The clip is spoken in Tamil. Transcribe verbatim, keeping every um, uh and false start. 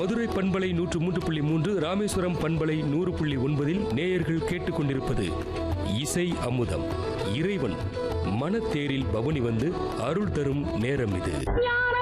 மதுரை பண்பலை நூற்று மூன்று புள்ளி மூன்று, ராமேஸ்வரம் பண்பலை நூறு புள்ளி ஒன்பதில் நேயர்கள் கேட்டுக்கொண்டிருப்பது இசை அமுதம். இறைவன் மனத்தேரில் பவனி வந்து அருள் தரும் நேரம் இது.